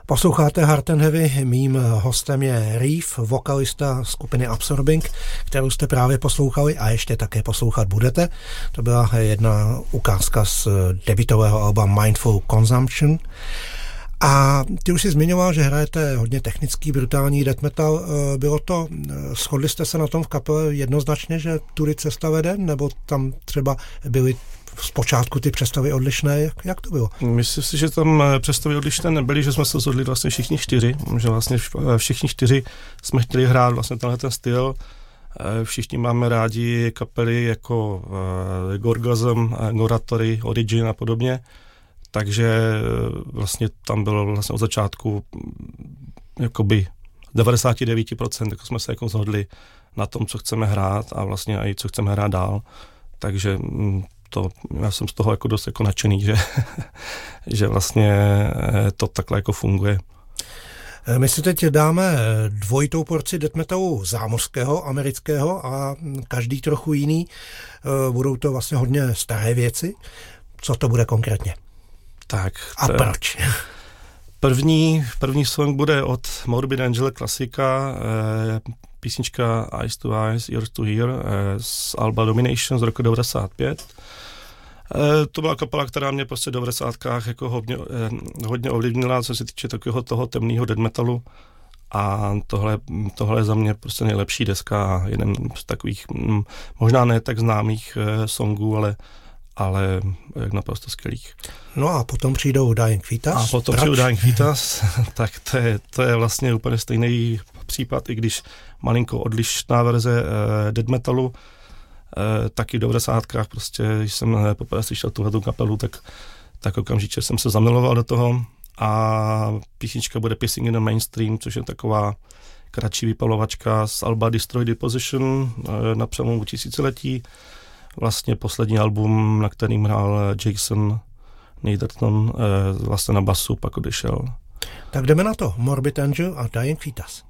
Posloucháte Hard and Heavy, mým hostem je Reeve, vokalista skupiny Absorbing, kterou jste právě poslouchali a ještě také poslouchat budete. To byla jedna ukázka z debutového alba Mindful Consumption. A ty už jsi zmiňoval, že hrajete hodně technický, brutální death metal. Shodli jste se na tom v kapele jednoznačně, že tudy cesta vede, nebo tam třeba byly zpočátku ty představy odlišné? Jak to bylo? Myslím si, že tam představy odlišné nebyly, že jsme se shodli vlastně všichni čtyři, že vlastně všichni čtyři jsme chtěli hrát vlastně tenhle ten styl. Všichni máme rádi kapely jako Gorgasm, Goratory, Origin a podobně. Takže vlastně tam bylo vlastně od začátku jakoby 99% jako jsme se jako shodli na tom, co chceme hrát a vlastně i co chceme hrát dál. Takže já jsem z toho jako dost jako nadšený, že vlastně to takhle jako funguje. My si teď dáme dvojitou porci death metalu zámořského, amerického a každý trochu jiný. Budou to vlastně hodně staré věci. Co to bude konkrétně? Tak. A proč? První song bude od Morbid Angel, klasika, písnička Eyes to Eyes, Ears to Hear z alba Domination z roku 95. To byla kapela, která mě prostě v 90kách jako hodně ovlivnila, co se týče takového toho temného death metalu. A tohle je za mě prostě nejlepší deska a jeden z takových možná ne tak známých songů, ale jak naprosto skvělých. No a potom přijdou Dying Fetus. Dying Fetus, tak to je vlastně úplně stejný případ, i když malinko odlišná verze death metalu. Taky v 90kách prostě, když jsem poprvé slyšel tuhletu kapelu, tak okamžitě jsem se zamiloval do toho a písnička bude Pissing in the Mainstream, což je taková kratší vypalovačka z alba Destroy Deposition na přelomu tisíciletí. Vlastně poslední album, na kterým hrál Jason Netherton, vlastně na basu pak odešel. Tak jdeme na to. Morbid Angel a Dying Fetus.